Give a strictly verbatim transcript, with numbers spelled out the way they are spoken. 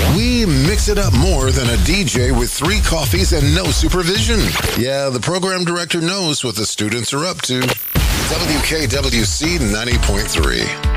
We mix it up more than a D J with three coffees and no supervision. Yeah, the program director knows what the students are up to. W K W C ninety point three.